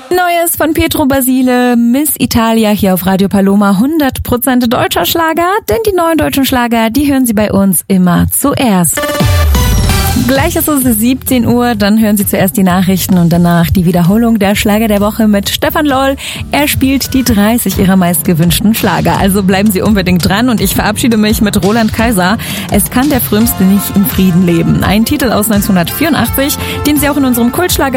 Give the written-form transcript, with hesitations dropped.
Neues von Pietro Basile, Miss Italia hier auf Radio Paloma, 100% deutscher Schlager, denn die neuen deutschen Schlager, die hören Sie bei uns immer zuerst. Gleich ist es 17 Uhr, dann hören Sie zuerst die Nachrichten und danach die Wiederholung der Schlager der Woche mit Stefan Loll. Er spielt die 30 Ihrer meistgewünschten Schlager, also bleiben Sie unbedingt dran und ich verabschiede mich mit Roland Kaiser. Es kann der Frömmste nicht in Frieden leben. Ein Titel aus 1984, den Sie auch in unserem Kultschlager